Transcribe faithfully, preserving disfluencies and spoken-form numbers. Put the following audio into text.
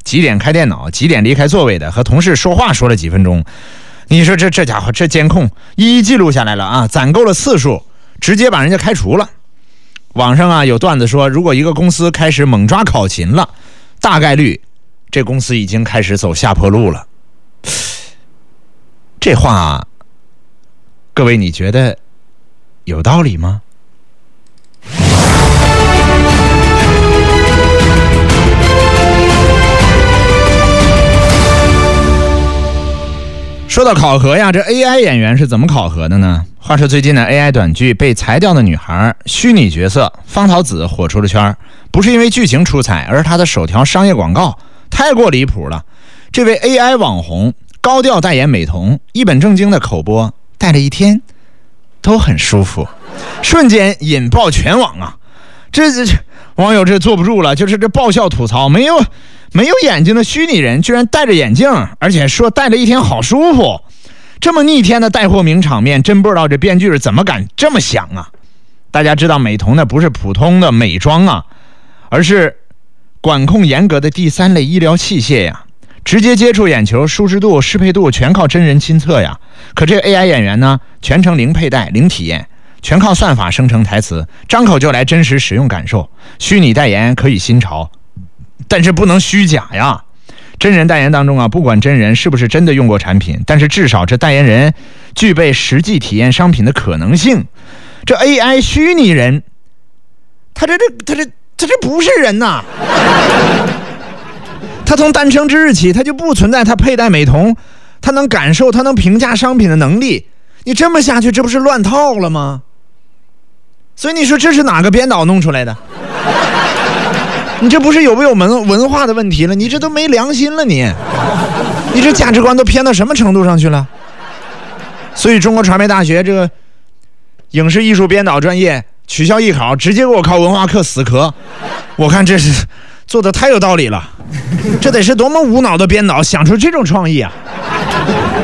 几点开电脑，几点离开座位的，和同事说话说了几分钟。你说这这家伙这监控一一记录下来了啊，攒够了次数，直接把人家开除了。网上啊有段子说，如果一个公司开始猛抓考勤了，大概率这公司已经开始走下坡路了。这话各位你觉得有道理吗？说到考核呀，这 A I 演员是怎么考核的呢？话说最近的 A I 短剧《被裁掉的女孩》虚拟角色方桃子火出了圈，不是因为剧情出彩，而是她的首条商业广告太过离谱了。这位 A I 网红高调代言美瞳，一本正经的口播，戴了一天都很舒服，瞬间引爆全网啊！这这网友这坐不住了，就是这爆笑吐槽，没有没有眼睛的虚拟人居然戴着眼镜，而且说戴了一天好舒服。这么逆天的带货名场面，真不知道这编剧是怎么敢这么想啊！大家知道美瞳呢不是普通的美妆啊，而是管控严格的第三类医疗器械呀，直接接触眼球，舒适度适配度全靠真人亲测呀。可这个 A I 演员呢，全程零佩戴零体验，全靠算法生成台词，张口就来真实使用感受。虚拟代言可以新潮，但是不能虚假呀。真人代言当中啊，不管真人是不是真的用过产品，但是至少这代言人具备实际体验商品的可能性。这 A I 虚拟人，他这这他这他这不是人呐！他从诞生之日起，他就不存在他佩戴美瞳，他能感受，他能评价商品的能力。你这么下去，这不是乱套了吗？所以你说这是哪个编导弄出来的？你这不是有没有文文化的问题了？你这都没良心了你，你这价值观都偏到什么程度上去了？所以中国传媒大学这个影视艺术编导专业取消艺考，直接给我考文化课死磕。我看这是做的太有道理了，这得是多么无脑的编导想出这种创意啊！